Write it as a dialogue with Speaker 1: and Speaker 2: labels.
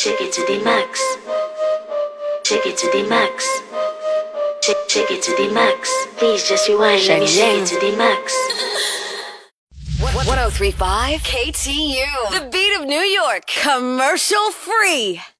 Speaker 1: Take it to the max. Take it to the max. Take it to the max. Please just rewind. Let me shake it to the max.
Speaker 2: 103.5 KTU, the beat of New York, commercial free.